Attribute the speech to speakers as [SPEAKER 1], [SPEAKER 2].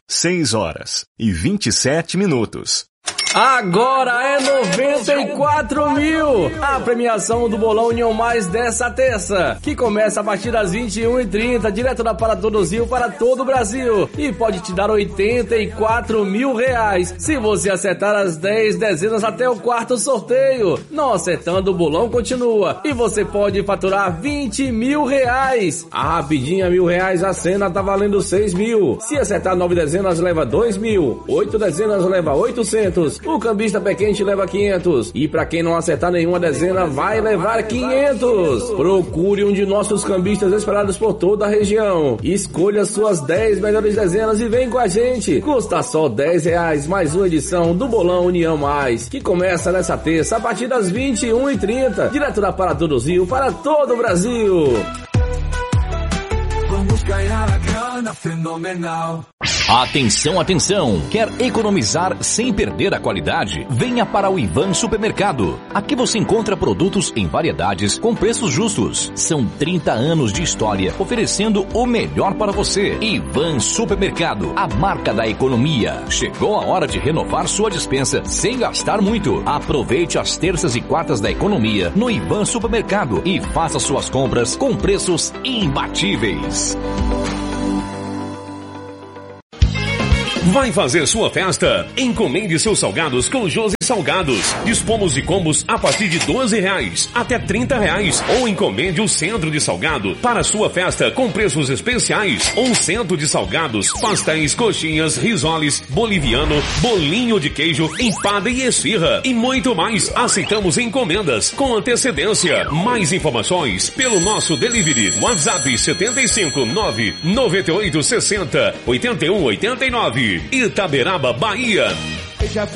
[SPEAKER 1] 6h27.
[SPEAKER 2] Agora é 94 mil! A premiação do Bolão União Mais dessa terça, que começa a partir das 21h30, direto da Paradorzinho para todo o Brasil. E pode te dar 84 mil reais, se você acertar as 10 dezenas até o quarto sorteio. Não acertando, o bolão continua. E você pode faturar 20 mil reais. A rapidinha R$1.000, a cena tá valendo 6 mil. Se acertar 9 dezenas, leva 2 mil. 8 dezenas, leva 800. O cambista pé quente leva 500. E pra quem não acertar nenhuma dezena, vai levar 500. Procure um de nossos cambistas espalhados por toda a região. Escolha suas 10 melhores dezenas e vem com a gente. Custa só R$10 mais uma edição do Bolão União Mais, que começa nessa terça a partir das 21h30, direto da Paradorzinho para todo o Brasil.
[SPEAKER 3] Vamos ganhar a grana fenomenal.
[SPEAKER 4] Atenção, atenção! Quer economizar sem perder a qualidade? Venha para o Ivan Supermercado. Aqui você encontra produtos em variedades com preços justos. São 30 anos de história oferecendo o melhor para você. Ivan Supermercado, a marca da economia. Chegou a hora de renovar sua despensa sem gastar muito. Aproveite as terças e quartas da economia no Ivan Supermercado e faça suas compras com preços imbatíveis.
[SPEAKER 5] Vai fazer sua festa? Encomende seus salgados com José Salgados. Dispomos de combos a partir de R$12 até R$30. Ou encomende um centro de salgado para sua festa com preços especiais. Um centro de salgados, pastéis, coxinhas, risoles, boliviano, bolinho de queijo, empada e esfirra. E muito mais. Aceitamos encomendas com antecedência. Mais informações pelo nosso delivery. WhatsApp 75 99860 8189. Itaberaba, Bahia.